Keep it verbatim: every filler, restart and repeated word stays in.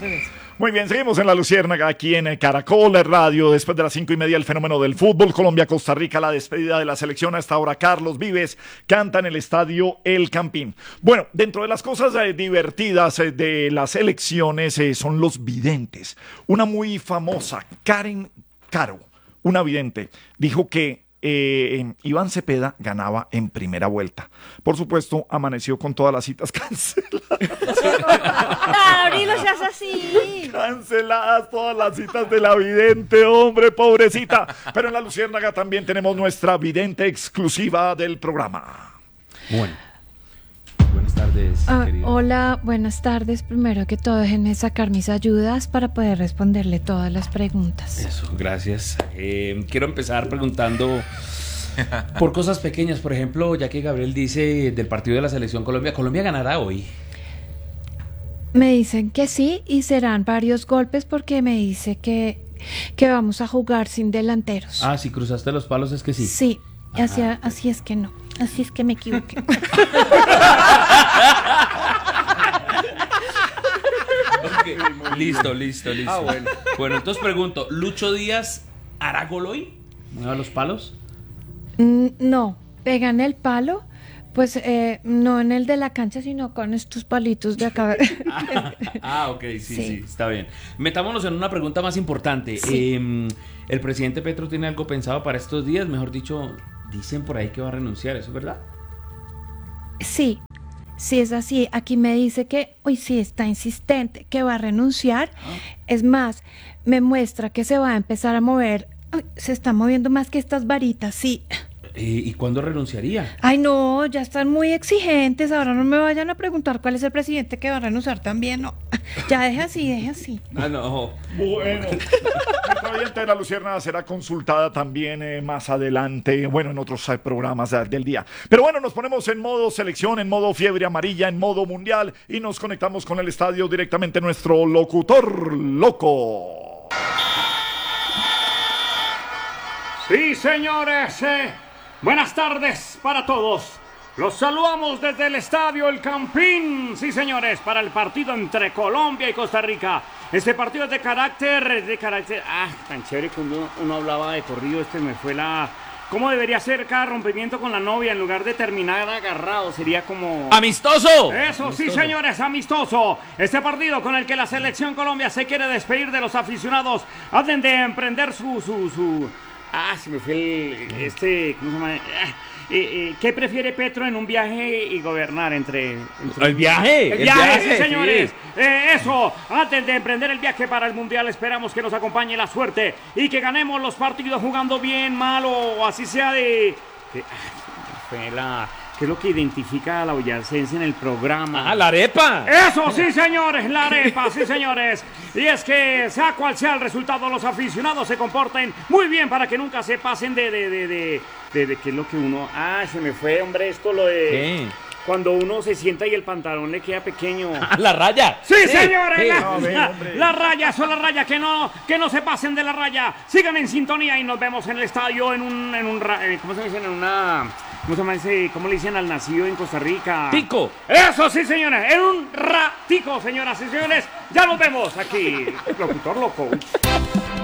revés. Muy bien, seguimos en La Luciérnaga, aquí en Caracol Radio. Después de las cinco y media, el fenómeno del fútbol. Colombia-Costa Rica, la despedida de la selección. A esta hora, Carlos Vives canta en el estadio El Campín. Bueno, dentro de las cosas eh, divertidas eh, de las elecciones eh, son los videntes. Una muy famosa, Karen Caro, una vidente, dijo que Eh, Iván Cepeda ganaba en primera vuelta. Por supuesto, amaneció con todas las citas canceladas. Gabriel, no seas así. Canceladas todas las citas de la vidente, hombre, pobrecita. Pero en La Luciérnaga también tenemos nuestra vidente exclusiva del programa. Bueno. Buenas tardes, Ah, querida. hola, buenas tardes. Primero que todo, déjenme sacar mis ayudas para poder responderle todas las preguntas. Eso, gracias. Eh, quiero empezar preguntando por cosas pequeñas. Por ejemplo, ya que Gabriel dice del partido de la Selección Colombia, ¿Colombia ganará hoy? Me dicen que sí y serán varios golpes porque me dice que, que vamos a jugar sin delanteros. Ah, si cruzaste los palos es que sí. Sí, Ah, así, así es que no. Así es que me equivoqué. Okay. Listo, listo, listo. Ah, bueno. Bueno, entonces pregunto, ¿Lucho Díaz hará gol hoy? ¿Mueva los palos? Mm, No, pegan el palo, pues eh, no en el de la cancha, sino con estos palitos de acá. Ah, ah, ok, sí, sí, Sí. está bien. Metámonos en una pregunta más importante. Sí. Eh, ¿El presidente Petro tiene algo pensado para estos días? Mejor dicho, dicen por ahí que va a renunciar, ¿eso es verdad? Sí, sí es así. Aquí me dice que, uy, sí, está insistente, que va a renunciar. Es más, me muestra que se va a empezar a mover. Uy, se está moviendo más que estas varitas, sí. Eh, ¿Y cuándo renunciaría? Ay, no, ya están muy exigentes. Ahora no me vayan a preguntar cuál es el presidente que va a renunciar también, no. Ya deje así, deje así. Ah, no. Bueno, nuestra vidente de La Luciérnaga será consultada también eh, más adelante, bueno, en otros eh, programas eh, del día. Pero bueno, nos ponemos en modo selección, en modo fiebre amarilla, en modo mundial y nos conectamos con el estadio directamente nuestro locutor loco. Sí, señores, eh, buenas tardes para todos. Los saludamos desde el estadio El Campín, sí, señores, para el partido entre Colombia y Costa Rica. Este partido es de carácter, de carácter, ah, tan chévere cuando uno, uno hablaba de corrido, este me fue la... ¿Cómo debería ser cada rompimiento con la novia en lugar de terminar agarrado? Sería como... ¡Amistoso! Eso, sí, señores, amistoso. Este partido con el que la selección Colombia se quiere despedir de los aficionados antes de emprender su... su, su... Ah, se me fue el... Este... ¿Cómo se llama? Ah, eh, eh, ¿Qué prefiere Petro en un viaje y gobernar entre... entre... ¿El viaje? El viaje, sí, señores. Eh, eso, antes de emprender el viaje para el Mundial, esperamos que nos acompañe la suerte y que ganemos los partidos jugando bien, mal o así sea de... de- ah, fue la... ¿Qué es lo que identifica a la boyacense en el programa? ¡Ah, la arepa! Eso, sí, señores, la arepa, sí, señores. Y es que, sea cual sea el resultado, los aficionados se comporten muy bien para que nunca se pasen de... de, de, de, de, de ¿qué es lo que uno...? Ah, se me fue, hombre, esto lo de... ¿Qué? Cuando uno se sienta y el pantalón le queda pequeño. ¡Ah, la raya! Sí, señores, sí. la, No, ven, la- hombre. la raya, son la raya, que no, que no se pasen de la raya. Sigan en sintonía y nos vemos en el estadio en un, en un, ra- eh, ¿cómo se dice? En una, ¿cómo se llama ese? ¿Cómo le dicen al nacido en Costa Rica? ¡Pico! Eso, sí, señores, en un ratico, señoras y señores. Ya nos vemos aquí, locutor loco.